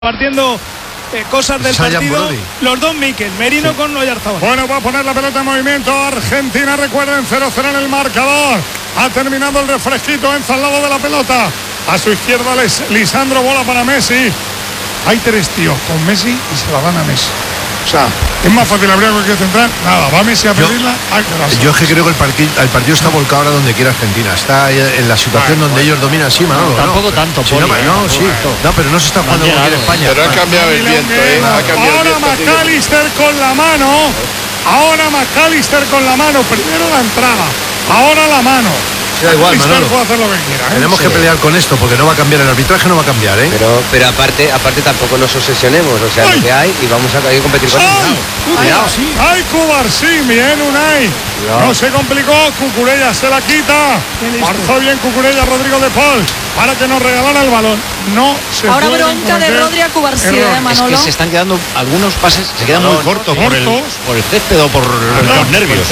partiendo cosas del partido, los dos Mikel, Merino con Oyarzabal. Bueno, va a poner la pelota en movimiento Argentina, recuerden, 0-0 en el marcador. Ha terminado el refresquito, Enzo al lado de la pelota. A su izquierda Lisandro, bola para Messi. Hay tres tíos con Messi y se la dan a Messi. O sea, es más fácil abrir cualquier central. Nada, va Messi a pedirla. Yo es que creo que el partido está volcado ahora donde quiera Argentina. Está en la situación donde ellos dominan, sí, Manolo. Tampoco tanto, sí, no, pero no se está jugando como quiere España. Pero ha cambiado el viento, Ahora McAllister con la mano. Ahora McAllister con la mano. Primero la entrada, ahora la mano. Da igual, Manolo. Puede hacer lo que quiera, Tenemos que pelear con esto porque no va a cambiar el arbitraje, no va a cambiar, ¿eh? Pero aparte tampoco nos obsesionemos, o sea, lo que hay y vamos a competir con él. ¡Ay, Cubarsí! Bien, Unai. No se complicó, Cucurella se la quita. Marcó bien Cucurella, Rodrigo de Paul, para que nos regalara el balón. No se ahora bronca de Rodri a Cubarsí, Manolo. Es que se están quedando algunos pases, se quedan muy cortos por el césped o por los nervios.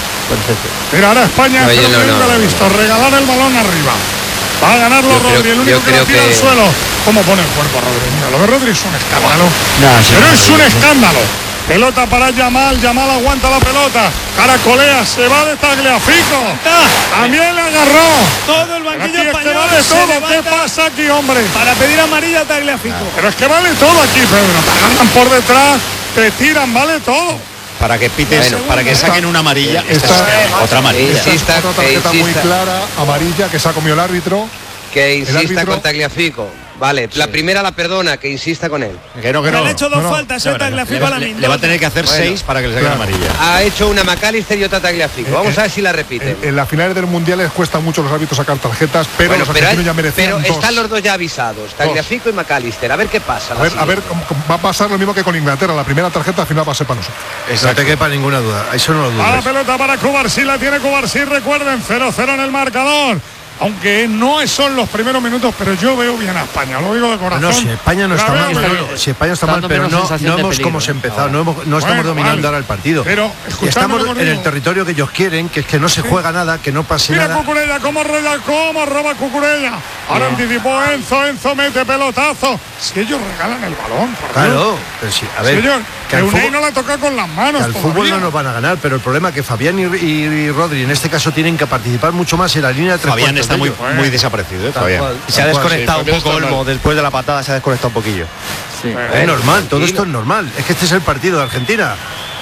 Pero ahora España, nunca lo he visto, regalar el balón arriba. Va a ganarlo Rodri, el único que lo tira al suelo. ¿Cómo pone el cuerpo Rodri? Mira, lo de Rodri es un escándalo. Pero es un escándalo. Pelota para Yamal aguanta la pelota. Caracolea, se va de Tagliafico. También le agarró. Todo el banquillo español vale todo. ¿Qué pasa aquí, hombre? Para pedir amarilla a Tagliafico. Pero es que vale todo aquí, Pedro. Te agarran por detrás, te tiran, vale todo. Para que pites, para que saquen una amarilla, otra amarilla. Esta tarjeta muy clara, amarilla, que se ha comido el árbitro. Que insista con Tagliafico. Vale, la primera la perdona, que insista con él. Que no. Le han hecho dos faltas, Tagliafico a la misma. Le va a tener que hacer 6 para que le saquen amarilla. Ha hecho una McAllister y otra Tagliafico. Vamos a ver si la repite. En las finales del Mundial les cuesta mucho a los árbitros sacar tarjetas, pero los argentinos ya merecían pero están los dos ya avisados, Tagliafico y McAllister. A ver qué pasa. A ver, va a pasar lo mismo que con Inglaterra. La primera tarjeta al final va a ser para nosotros. No te quepa ninguna duda. Eso no lo dudes. A la pelota para Cubarsí, la tiene Cubarsí. Recuerden, 0-0 en el marcador. Aunque no son los primeros minutos, pero yo veo bien a España, lo digo de corazón. No, si España no está mal, si España está mal, pero no hemos como se empezado, no estamos dominando ahora el partido. Pero estamos en el territorio que ellos quieren, que es que no se juega nada, que no pase nada. Mira Cucurella, cómo roba Cucurella. Ahora anticipó Enzo mete pelotazo. Si ellos regalan el balón, claro, pero sí, a ver. Señor, que Unai no la toca con las manos. Al fútbol no nos van a ganar, pero el problema es que Fabián y Rodri en este caso tienen que participar mucho más en la línea de tres cuartos. Está muy desaparecido, Fabián. Se ha desconectado un poco Olmo después de la patada, se ha desconectado un poquillo. Sí. Es normal, todo esto es normal. Es que este es el partido de Argentina.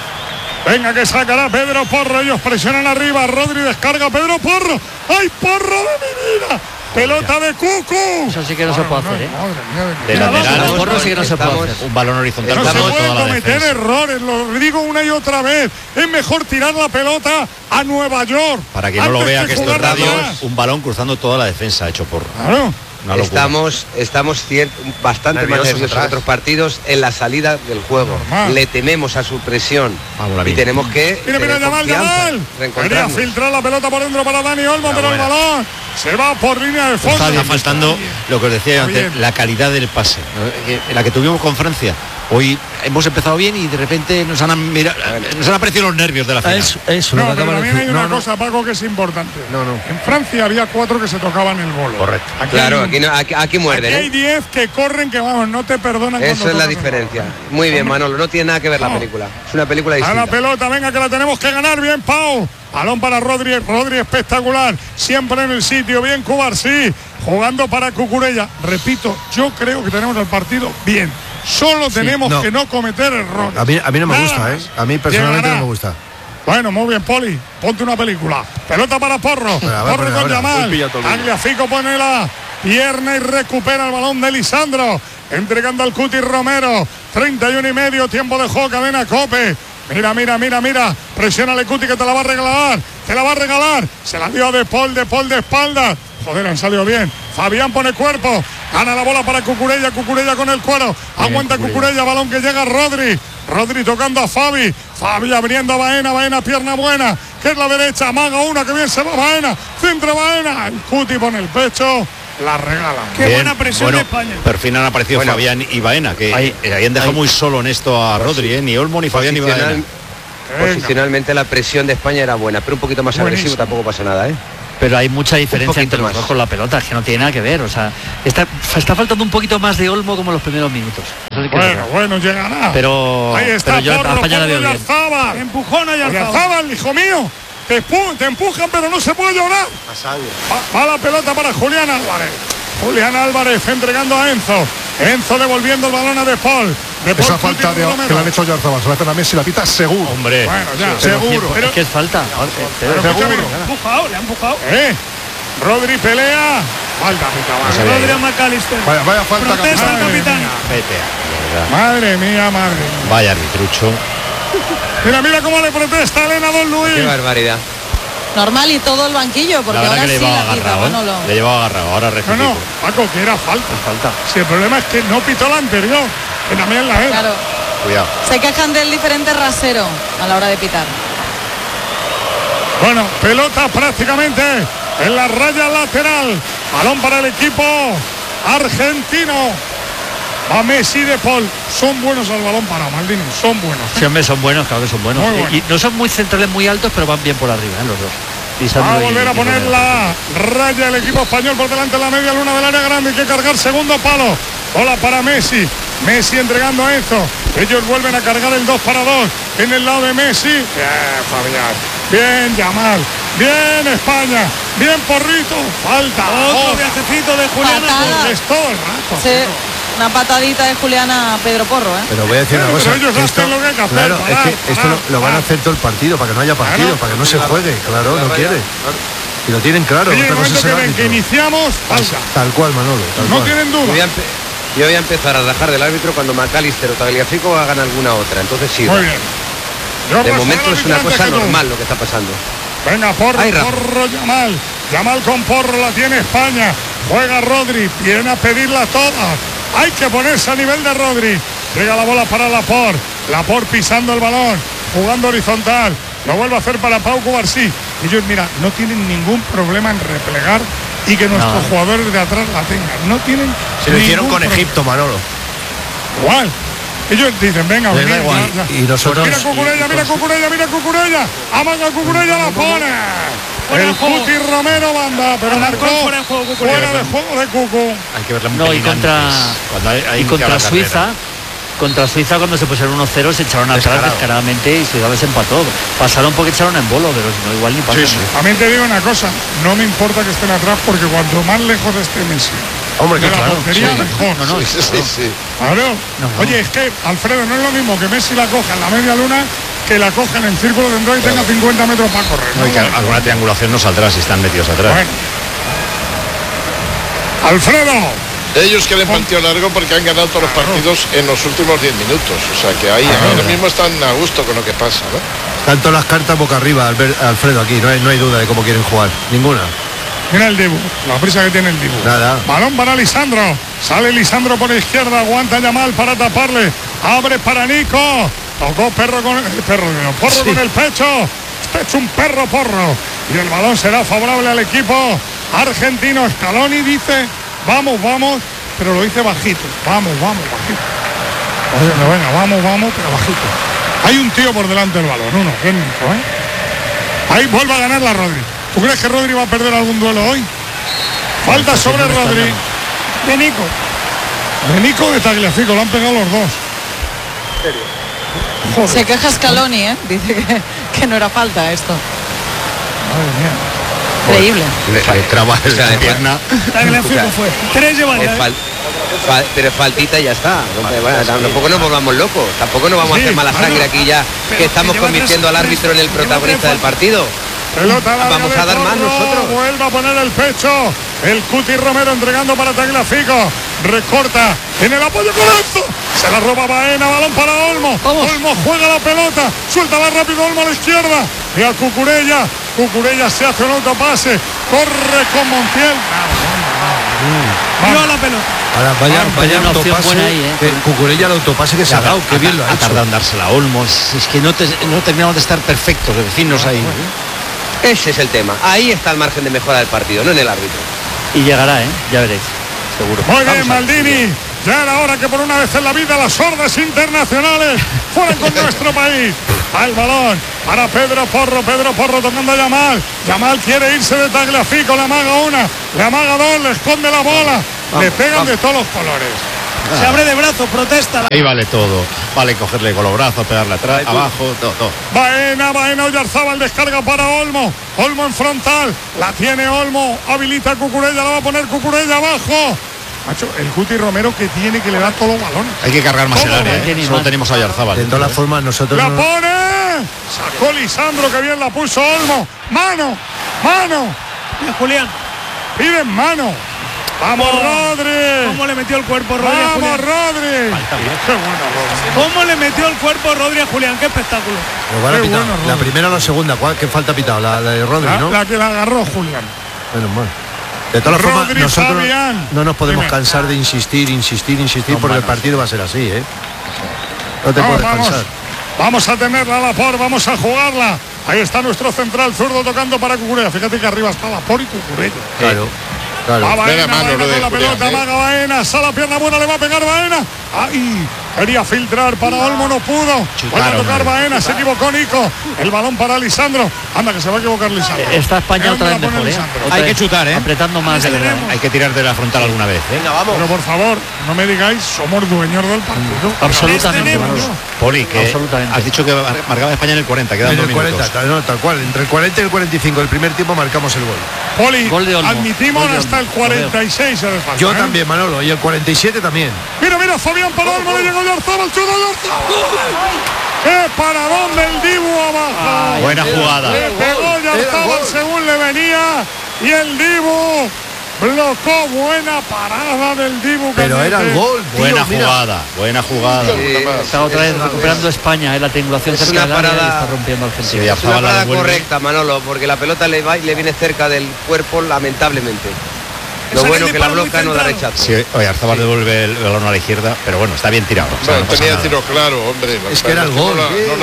Venga, que sacará Pedro Porro. Ellos presionan arriba. Rodri descarga. Pedro Porro. ¡Ay, Porro de mi vida! Pelota de Cucu. Eso sí que no se puede hacer, De lateral, Porro sí que no se puede hacer. Un balón horizontal. No se pueden cometer errores, lo digo una y otra vez. Es mejor tirar la pelota a Nueva York. Para que no lo vea, que esto es radio, un balón cruzando toda la defensa hecho Porro. Claro. Estamos bastante más nerviosos en otros partidos en la salida del juego. Le tememos a su presión y tenemos que mira Yamal quería filtrar la pelota por dentro para Dani Olmo, pero el balón se va por línea de fondo. Está faltando lo que os decía antes, la calidad del pase, la que tuvimos con Francia. Hoy hemos empezado bien y de repente nos han aparecido los nervios de la final. Eso no, pero también hay una cosa, Paco, que es importante. En Francia había 4 que se tocaban el bolo. Correcto. Aquí muerden. Aquí hay 10 que corren, que vamos, no te perdonan. Eso es la diferencia. Muy bien, Manolo, no tiene nada que ver la película. Es una película distinta. A la pelota, venga, que la tenemos que ganar. Bien, Pau. Balón para Rodri espectacular. Siempre en el sitio. Bien, Cubarsí. Jugando para Cucurella. Repito, yo creo que tenemos el partido bien. Solo tenemos que no cometer errores. A mí no me gusta, ¿eh? A mí personalmente no me gusta. Bueno, muy bien, Poli. Ponte una película. Pelota para Porro. Porro con Yamal. Tagliafico pone la pierna y recupera el balón de Lisandro. Entregando al Cuti Romero. 31:30, tiempo de juego, cadena COPE. Mira. Presiona al Cuti que te la va a regalar. Se la dio a De Paul de espalda. Joder, han salido bien. Fabián pone cuerpo. Gana la bola para Cucurella con el cuero. Aguanta Cucurella, balón que llega a Rodri tocando a Fabi abriendo a Baena, pierna buena, que es la derecha, amaga una, que bien se va Baena, centro Baena, el Cuti pone el pecho, la regala. Qué buena presión de España. Por fin han aparecido Fabián y Baena, que habían dejado muy solo en esto a Rodri, ni Olmo ni Fabián ni Baena. Posicionalmente la presión de España era buena, pero un poquito más agresivo tampoco pasa nada, Pero hay mucha diferencia entre los dos con la pelota, es que no tiene nada que ver. O sea, está faltando un poquito más de Olmo como en los primeros minutos. Bueno, llegará. Pero yo a España la veo bien. Empujón a Yarzábal, hijo mío. Te empujan, pero no se puede llorar. Va la pelota para Julián Álvarez. Julián Álvarez entregando a Enzo. Enzo devolviendo el balón a De Paul. Esa falta que le han hecho a Yarzábal, se la hacen a Messi, la pita seguro. Hombre, bueno, ya, sí, seguro. Pero es que es falta. Le ha empujado. Rodri pelea. Falta, Rodri a McAllister. Vaya falta. Protesta el capitán. Madre mía. Vaya arbitrucho. Mira cómo le protesta a Elena Don Luis. Qué barbaridad. Normal y todo el banquillo, porque ahora sí la quita Manolo. Le llevaba agarrado, ahora rectifico. No, Paco, que era falta. Si el problema es que no pitó la anterior, que también la era. Claro. Cuidado. Se quejan del diferente rasero a la hora de pitar. Bueno, pelota prácticamente en la raya lateral. Balón para el equipo argentino. Va Messi, De Paul. Son buenos al balón para Maldini. Son buenos. Sí, hombre, son buenos, claro que son buenos. Y no son muy centrales, muy altos, pero van bien por arriba, los dos. Va a volver a poner la raya el equipo español por delante de la media luna del área grande. Hay que cargar segundo palo. Bola para Messi. Messi entregando a Enzo. Ellos vuelven a cargar el 2 para 2 en el lado de Messi. Bien, Fabián. Bien, Yamal. Bien, España. Bien, Porrito. Falta. Otro viajecito de Juliana. Es todo el rato. Sí. Una patadita de Juliana a Pedro Porro, ¿eh? Pero voy a decir una cosa. Ellos hacen lo que hay que hacer. Claro, es que esto lo van a hacer todo el partido, para que no haya partido, para que no se juegue. Claro, no quiere. Y lo tienen claro. Oye, el momento que iniciamos, falta. Tal cual, Manolo. No tienen duda. Yo voy a empezar a rajar del árbitro cuando McAllister o Tagliafico hagan alguna otra. Entonces sí. Muy bien. De momento es una cosa normal lo que está pasando. Venga, Porro, Yamal. Yamal con Porro, la tiene España. Juega Rodri, viene a pedirla todas. Hay que ponerse a nivel de Rodri. Llega la bola para Laporte pisando el balón, jugando horizontal. Lo vuelve a hacer para Pau Cubarsí. Ellos, mira, no tienen ningún problema en replegar y que nuestros jugadores de atrás la tengan. No tienen. Se lo hicieron con Egipto, Manolo. Igual. Ellos dicen, venga, venga. Y nosotros. Mira Cucurella. Amaga Cucurella, la pone. El Cuti Romero banda, pero marcó fuera de juego de Cucu. Hay que verla y contra Suiza. Contra Suiza, cuando se pusieron 1-0, se echaron atrás descaradamente y Suiza les empató. Pasaron porque echaron en bolo, pero no, igual ni pasan. Sí. También te digo una cosa, no me importa que estén atrás, porque cuanto más lejos esté Messi, hombre, de la portería, mejor. Sí. Claro. Oye, es que, Alfredo, no es lo mismo que Messi la coja en la media luna que la coja en el círculo dentro y tenga 50 metros para correr. No, y que alguna triangulación no saldrá si están metidos atrás. Bueno. Alfredo. Ellos quieren partido largo porque han ganado todos los partidos en los últimos 10 minutos. O sea que ahí ahora mismo están a gusto con lo que pasa, ¿no? Están todas las cartas boca arriba, Alfredo, aquí. No hay duda de cómo quieren jugar. Ninguna. Mira el Dibu, la prisa que tiene el Dibu. Nada. Balón para Lisandro. Sale Lisandro por izquierda, aguanta Yamal para taparle. Abre para Nico. Tocó Porro con el pecho. Está hecho un perro Porro. Y el balón será favorable al equipo argentino. Scaloni dice, vamos, pero lo dice bajito. Vamos, bajito. Oye, venga, vamos, pero bajito. Hay un tío por delante del balón, uno, que es Nico, ¿eh? Ahí vuelve a ganar la Rodri. ¿Tú crees que Rodri va a perder algún duelo hoy? Falta sobre Rodri. De Nico. De Nico de Tagliafico, lo han pegado los dos. Joder. Se queja Scaloni, ¿eh? Dice que no era falta esto. Madre mía. Increíble. Le traba la pierna. Tagliafico fue. 3 lleva ya. Pero faltita y ya está. Tampoco nos volvamos locos. Tampoco nos vamos a hacer mala sangre aquí ya, que estamos convirtiendo al árbitro en el protagonista del partido. Vamos a dar más nosotros. Vuelve a poner el pecho. El Cuti Romero entregando para Tagliafico. Recorta. En el apoyo con esto. Se la roba Baena. Balón para Olmo. Olmo juega la pelota. Suéltala rápido Olmo a la izquierda. Y a Cucurella. Cucurella se hace un autopase. Corre con Montiel. Vamos a la pelota. Ahora vaya una opción buena ahí, Cucurella el autopase que se ha dado. Qué bien lo ha hecho. Tardado en dársela a Olmo. Es que no terminamos de estar perfectos, de decirnos ahí. Ese es el tema. Ahí está el margen de mejora del partido, no en el árbitro. Y llegará, ya veréis. Seguro. Muy bien, Maldini. Ya era hora que por una vez en la vida las hordas internacionales fueran con nuestro país. Va el balón para Pedro Porro tocando a Yamal. Yamal quiere irse de Tagliafico, le amaga una, le amaga dos, le esconde la bola. Le pegan de todos los colores. Se abre de brazos, protesta. Ahí vale todo. Vale cogerle con los brazos, pegarle atrás, abajo, todo. Baena, Oyarzábal descarga para Olmo. Olmo en frontal. La tiene Olmo. Habilita a Cucurella. La va a poner Cucurella abajo. Macho, el Cuti Romero que tiene que le da todos los balones. Hay que cargar más el área, Solo tenemos a Oyarzábal. De todas las formas, nosotros. ¡La pone! Sacó Lisandro, que bien la puso Olmo. ¡Mano! Mira, Julián. Piden mano. ¡Vamos, Rodri! ¿Cómo le metió el cuerpo Rodri a Julián? ¡Vamos, Rodri! ¡Qué bueno, Rodri! ¿Cómo le metió el cuerpo Rodri a Julián? ¡Qué espectáculo! Qué bueno, la primera o la segunda, ¿qué falta pitado? La de Rodri, ¿no? La que la agarró Julián. Menos mal. De todas formas, nosotros Fabián. No nos podemos cansar de insistir, porque el partido va a ser así, ¿eh? No te puedes cansar. Vamos a tenerla a Laporte, vamos a jugarla. Ahí está nuestro central zurdo tocando para Cucurella. Fíjate que arriba está Laporte y Cucurella. Claro. Va Baena con la pelota, amaga Baena, sale la pierna buena, le va a pegar Baena. ¡Ay! Quería filtrar para Olmo, no pudo. Vuelve a tocar Baena, se equivocó Nico. El balón para Lisandro. Anda, que se va a equivocar Lisandro. Está España otra vez mejor, Hay que chutar, apretando más de verdad. Hay que tirar de la frontal alguna vez, Venga, vamos. Pero por favor, no me digáis, somos dueños del partido. Absolutamente. Poli, que has dicho que marcaba España en el 40, quedan 2 minutos. 40, no, tal cual, entre el 40 y el 45, el primer tiempo marcamos el gol. Poli, gol de Olmo. admitimos hasta el 46 se le falta. Yo también, Manolo, y el 47 también. Mira, Fabián para Olmo, le llegó Oyarzábal, chuta Oyarzábal. ¡Qué paradón del Dibu abajo! Buena jugada. Le pegó Oyarzábal según le venía y el Dibu blocó. Buena parada del Dibu. Pero era el gol, tío, buena jugada. Está otra vez recuperando España, la triangulación es cerca una del área parada, y está rompiendo al centro. es una parada correcta, Manolo, porque la pelota le va y le viene cerca del cuerpo, lamentablemente. Lo bueno que la bloca no da rechazo. Sí, Oyarzábal devuelve el balón a la izquierda, pero bueno, está bien tirado. Bueno, tenía tiro claro, hombre. Es que era el gol.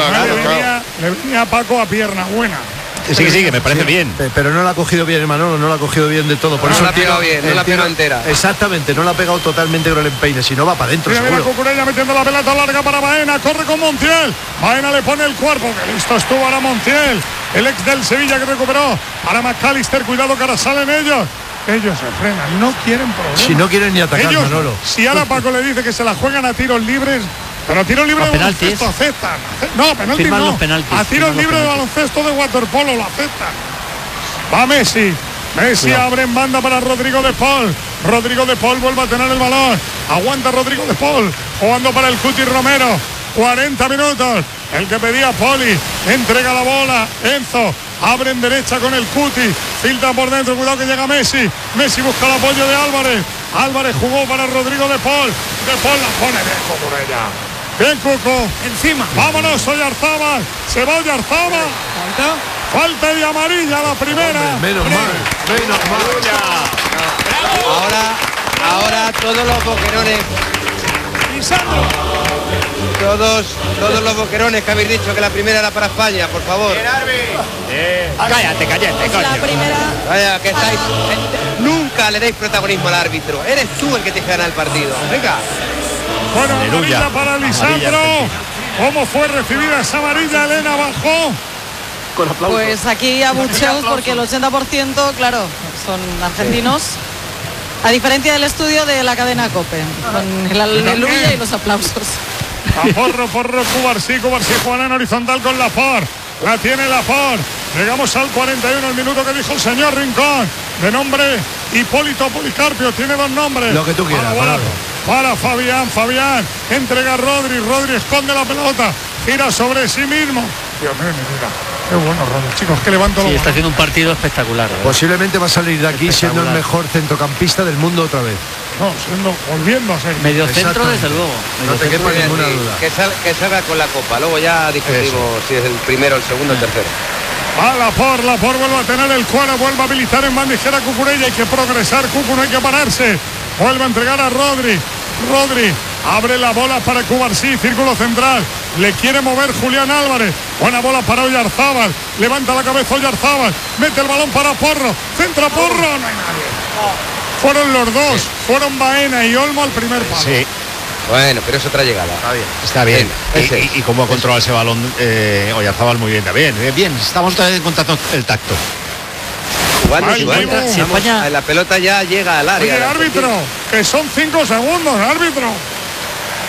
Le venía a Paco a pierna buena. Sí, que me parece bien. Pero no la ha cogido bien, Manolo, no la ha cogido bien de todo. Por no eso la ha pegado bien, no la ha pegado entera. Exactamente, no la ha pegado totalmente con el empeine, si no va para adentro. Mira Cucurella metiendo la pelota larga para Baena, corre con Montiel. Baena le pone el cuerpo, que listo estuvo ahora Montiel, el ex del Sevilla que recuperó. Para McAllister, cuidado que ahora salen ellos. Ellos se frenan, no quieren problemas. Si no quieren ni atacar, ellos, Manolo. Si ahora Paco le dice que se la juegan a tiros libres, pero a tiros libres de baloncesto aceptan. No, penaltis no. A tiros libres de baloncesto de waterpolo lo aceptan. Va Messi. Messi abre en banda para Rodrigo de Paul. Rodrigo de Paul vuelve a tener el balón. Aguanta Rodrigo de Paul. Jugando para el Cuti Romero. 40 minutos. El que pedía Poli. Entrega la bola. Enzo. Abre en derecha con el Cuti. Filtra por dentro. Cuidado que llega Messi. Messi busca el apoyo de Álvarez. Álvarez jugó para Rodrigo de Paul. De Paul la pone bien Cucurella. Bien, Cuco. Encima. Vámonos, Oyarzábal. Se va Oyarzábal. Falta y amarilla la primera. Hombre, menos mal. Ahora todos los boquerones. Lisandro. Todos los boquerones que habéis dicho que la primera era para España, por favor. Cállate, coño. La primera. Vaya, que estáis. Nunca le deis protagonismo al árbitro. Eres tú el que te gana el partido. Venga. Bueno, amarilla para Lisandro. ¿Cómo fue recibida esa amarilla, Elena, abajo? Pues aquí abucheos porque el 80%, claro, son argentinos. A diferencia del estudio de la cadena COPE, con el aleluya y los aplausos. A Porro, Cubarsí juega en horizontal con Laporte. La tiene Laporte. Llegamos al 41, el minuto que dijo el señor Rincón. De nombre Hipólito Policarpio, tiene dos nombres. Lo que tú quieras, para Fabián. Entrega a Rodri esconde la pelota. Gira sobre sí mismo. Dios mío, mira. Qué bueno, Rodri. Chicos, que levanto la mano. Está haciendo un partido espectacular. Posiblemente va a salir de aquí siendo el mejor centrocampista del mundo otra vez. No, volviendo a ser. Medio centro, desde luego. No te quepa ninguna duda. Que salga con la copa. Luego ya discutimos si es el primero, el segundo, el tercero. A Laporte vuelve a tener el cuadro, vuelve a habilitar en bandejera Cucurella. Hay que progresar, Cucu, no hay que pararse. Vuelve a entregar a Rodri abre la bola para Cubarsí, círculo central. Le quiere mover Julián Álvarez. Buena bola para Oyarzábal. Levanta la cabeza Oyarzábal. Mete el balón para Porro. Centra Porro. No hay nadie. Fueron los dos. Fueron Baena y Olmo al primer palo. Sí. Bueno, pero es otra llegada. Está bien. Y cómo ha controlado ese balón Oyarzábal muy bien también. Bien, estamos otra vez en contacto el tacto. Jugando. Si España... La pelota ya llega al área. Oye, árbitro, que son 5 segundos, árbitro.